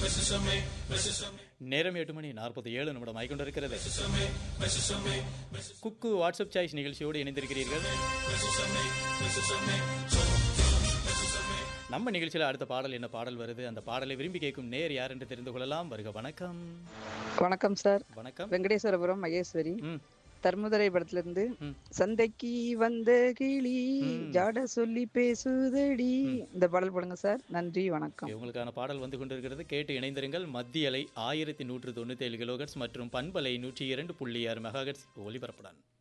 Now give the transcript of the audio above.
நேரம் 8:47 ஆகிக்கொண்டிருக்கிறது. குக்கு WhatsApp choice நிகழ்ச்சியோடு இணைந்திருக்கிறீர்கள். நம்ம நிகழ்ச்சியில் அடுத்த பாடல் என்ன பாடல் வருது, அந்த பாடலை விரும்பி கேட்கும் நேர் யார் என்று தெரிந்து கொள்ளலாம். வருக. வணக்கம். வணக்கம் சார். வணக்கம். வெங்கடேஸ்வரபுரம் மகேஸ்வரி. தர்மதுரை படத்திலிருந்து சந்தைக்கு வந்த கிளி ஜாட சொல்லி பேசுதடி, இந்த பாடல் போடுங்க சார். நன்றி, வணக்கம். உங்களுக்கான பாடல் வந்து கொண்டிருக்கிறது, கேட்டு இணைந்திருங்கள். மத்திய அலை 1197 கிலோஹெர்ட்ஸ் மற்றும் பண்பலை 102.6 மெகாஹெர்ட்ஸ் ஒலிபரப்புடன்.